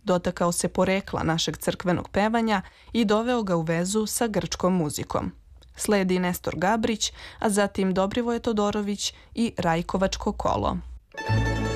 dotakao se porekla našeg crkvenog pevanja i doveo ga u vezu sa grčkom muzikom. Sledi Nestor Gabrić, a zatim Dobrivoje Todorović i Rajkovačko kolo.